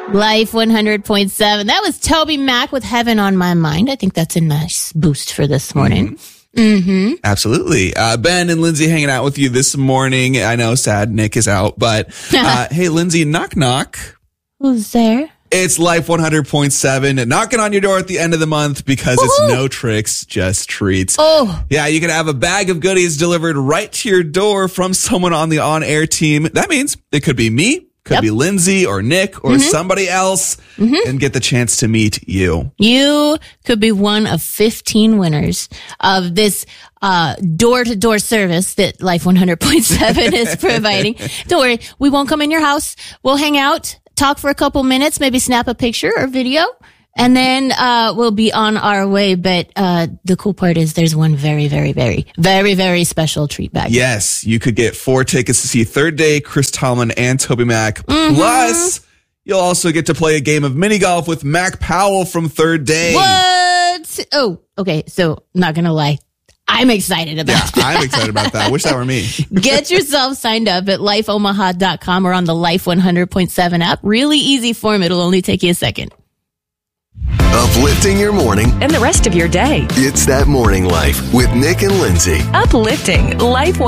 Life 100.7. That was Toby Mac with Heaven on My Mind. I think that's a nice boost for this morning. Absolutely. Ben and Lindsay hanging out with you this morning. I know sad Nick is out, but hey, Lindsay, knock, knock. Who's there? It's Life 100.7 knocking on your door at the end of the month because it's no tricks, just treats. Oh. Yeah, you can have a bag of goodies delivered right to your door from someone on the on-air team. That means it could be me, could be Lindsay or Nick or somebody else and get the chance to meet you. You could be one of 15 winners of this door-to-door service that Life 100.7 is providing. Don't worry, we won't come in your house. We'll hang out, talk for a couple minutes, maybe snap a picture or video, and then we'll be on our way. But the cool part is there's one very, very, very, very, very special treat bag. Yes, you could get 4 tickets to see Third Day, Chris Tomlin, and Toby Mac. Plus, you'll also get to play a game of mini golf with Mac Powell from Third Day. What? Oh, okay. So, not going to lie. I'm excited about that. I'm excited about that. I wish that were me. Get yourself signed up at lifeomaha.com or on the Life 100.7 app. Really easy form. It'll only take you a second. Uplifting your morning and the rest of your day. It's That Morning Life with Nick and Lindsay. Uplifting Life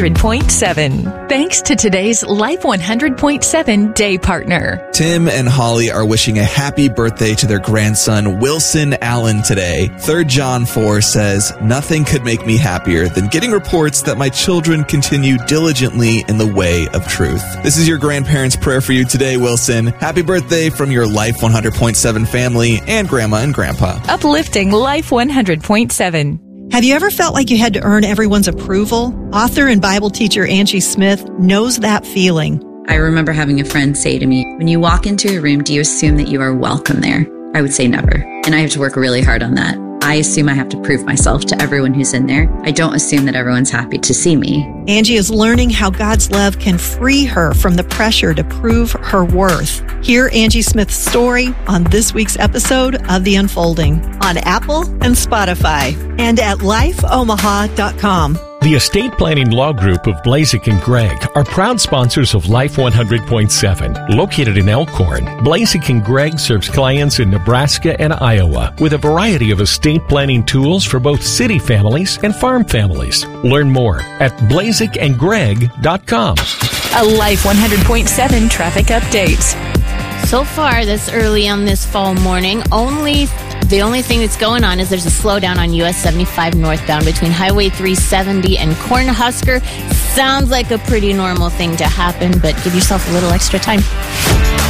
100.7. Thanks to today's Life 100.7 day partner. Tim and Holly are wishing a happy birthday to their grandson, Wilson Allen, today. 3 John 4 says, "Nothing could make me happier than getting reports that my children continue diligently in the way of truth." This is your grandparents' prayer for you today, Wilson. Happy birthday from your Life 100.7 family and Grandma and Grandpa. Uplifting Life 100.7. Have you ever felt like you had to earn everyone's approval? Author and Bible teacher Angie Smith knows that feeling. I remember having a friend say to me, "When you walk into a room, do you assume that you are welcome there?" I would say never. And I have to work really hard on that. I assume I have to prove myself to everyone who's in there. I don't assume that everyone's happy to see me. Angie is learning how God's love can free her from the pressure to prove her worth. Hear Angie Smith's story on this week's episode of The Unfolding on Apple and Spotify and at lifeomaha.com. The Estate Planning Law Group of Blazek and Gregg are proud sponsors of Life 100.7. Located in Elkhorn, Blazek and Gregg serves clients in Nebraska and Iowa with a variety of estate planning tools for both city families and farm families. Learn more at blazekandgregg.com. A Life 100.7 traffic update. So far, this early on this fall morning, the only thing that's going on is there's a slowdown on US 75 northbound between Highway 370 and Cornhusker. Sounds like a pretty normal thing to happen, but give yourself a little extra time.